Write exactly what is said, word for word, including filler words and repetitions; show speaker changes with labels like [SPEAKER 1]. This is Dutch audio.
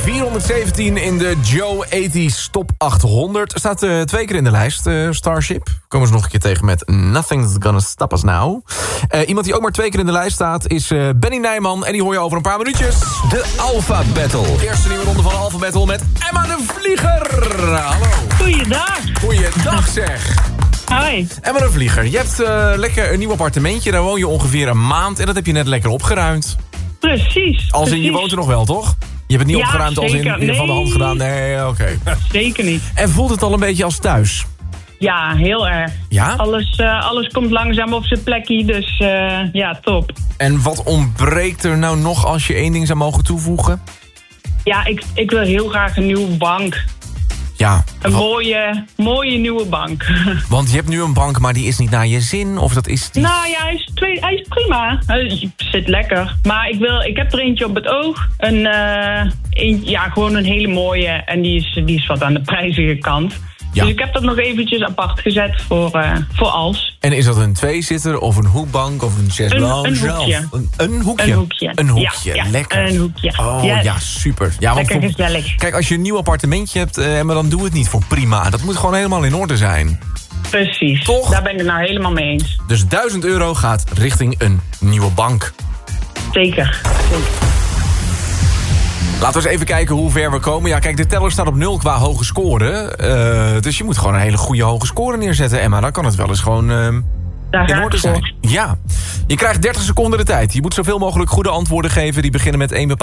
[SPEAKER 1] vierhonderdzeventien in de Joe tachtig Top achthonderd. Staat uh, twee keer in de lijst, uh, Starship. Komen ze nog een keer tegen met Nothing's Gonna Stop Us Now. Uh, iemand die ook maar twee keer in de lijst staat is uh, Benny Nijman. En die hoor je over een paar minuutjes. De Alpha Battle. Eerste nieuwe ronde van de Alpha Battle met Emma de Vlieger. Hallo.
[SPEAKER 2] Goeiedag.
[SPEAKER 1] Goeiedag zeg.
[SPEAKER 2] Hi.
[SPEAKER 1] Emma de Vlieger, je hebt uh, lekker een nieuw appartementje. Daar woon je ongeveer een maand en dat heb je net lekker opgeruimd.
[SPEAKER 2] Precies.
[SPEAKER 1] Als in,
[SPEAKER 2] precies.
[SPEAKER 1] je woont er nog wel, toch? Je hebt het niet
[SPEAKER 2] ja,
[SPEAKER 1] opgeruimd als in,
[SPEAKER 2] zeker.
[SPEAKER 1] in van de hand
[SPEAKER 2] Nee.
[SPEAKER 1] gedaan. Nee, oké. Okay.
[SPEAKER 2] Zeker niet.
[SPEAKER 1] En voelt het al een beetje als thuis?
[SPEAKER 2] Ja, heel erg.
[SPEAKER 1] Ja?
[SPEAKER 2] Alles, uh, alles komt langzaam op zijn plekje, dus uh, ja, top.
[SPEAKER 1] En wat ontbreekt er nou nog als je één ding zou mogen toevoegen?
[SPEAKER 2] Ja, ik, ik wil heel graag een nieuwe bank.
[SPEAKER 1] Ja.
[SPEAKER 2] Een
[SPEAKER 1] wat,
[SPEAKER 2] mooie, mooie nieuwe bank.
[SPEAKER 1] Want je hebt nu een bank, maar die is niet naar je zin? Of dat is die...
[SPEAKER 2] Nou ja, hij is, twee, hij is prima. Hij zit lekker. Maar ik, wil, ik heb er eentje op het oog. Een, uh, een, ja, gewoon een hele mooie. En die is, die is wat aan de prijzige kant.
[SPEAKER 1] Ja.
[SPEAKER 2] Dus ik heb dat nog eventjes apart gezet voor, uh, voor als.
[SPEAKER 1] En is dat een tweezitter of een hoekbank of een chaiselounge?
[SPEAKER 2] Een, een hoekje.
[SPEAKER 1] Een, een hoekje?
[SPEAKER 2] Een hoekje.
[SPEAKER 1] Een hoekje,
[SPEAKER 2] ja, ja,
[SPEAKER 1] lekker.
[SPEAKER 2] Een hoekje.
[SPEAKER 1] Oh
[SPEAKER 2] yes.
[SPEAKER 1] ja, super. Ja, want
[SPEAKER 2] lekker
[SPEAKER 1] voor,
[SPEAKER 2] gezellig.
[SPEAKER 1] kijk, als je een nieuw appartementje hebt, uh, maar dan doe het niet voor prima. Dat moet gewoon helemaal in orde zijn.
[SPEAKER 2] Precies.
[SPEAKER 1] Toch?
[SPEAKER 2] Daar ben ik het nou helemaal mee eens.
[SPEAKER 1] Dus duizend euro gaat richting een nieuwe bank.
[SPEAKER 2] Zeker. Zeker.
[SPEAKER 1] Laten we eens even kijken hoe ver we komen. Ja, kijk, de teller staat op nul qua hoge score. Uh, dus je moet gewoon een hele goede hoge score neerzetten, Emma. Dan kan het wel eens gewoon uh,
[SPEAKER 2] Daar
[SPEAKER 1] in orde zijn. Ja. Je krijgt dertig seconden de tijd. Je moet zoveel mogelijk goede antwoorden geven. Die beginnen met één bepaalde